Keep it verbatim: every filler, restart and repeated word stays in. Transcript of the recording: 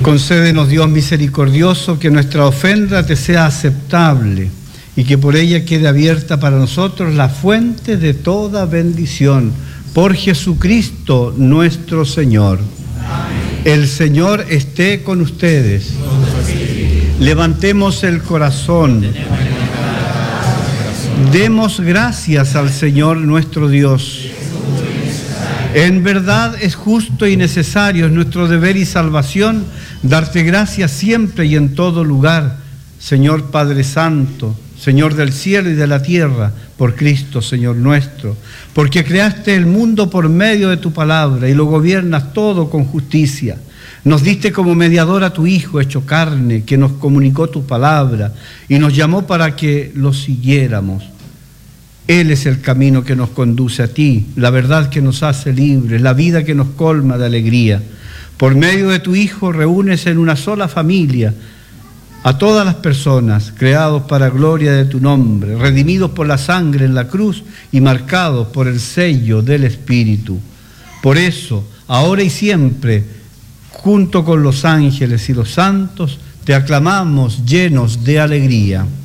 Concédenos, Dios misericordioso, que nuestra ofrenda te sea aceptable y que por ella quede abierta para nosotros la fuente de toda bendición. Por Jesucristo nuestro Señor. Amén. El Señor esté con ustedes. Levantemos el corazón. Demos gracias al Señor nuestro Dios. En verdad es justo y necesario, es nuestro deber y salvación, darte gracias siempre y en todo lugar, Señor Padre Santo, Señor del cielo y de la tierra, por Cristo, Señor nuestro, porque creaste el mundo por medio de tu palabra y lo gobiernas todo con justicia. Nos diste como mediador a tu Hijo hecho carne, que nos comunicó tu palabra y nos llamó para que lo siguiéramos. Él es el camino que nos conduce a ti, la verdad que nos hace libres, la vida que nos colma de alegría. Por medio de tu Hijo reúnes en una sola familia a todas las personas, creados para gloria de tu nombre, redimidos por la sangre en la cruz y marcados por el sello del Espíritu. Por eso, ahora y siempre, junto con los ángeles y los santos, te aclamamos llenos de alegría.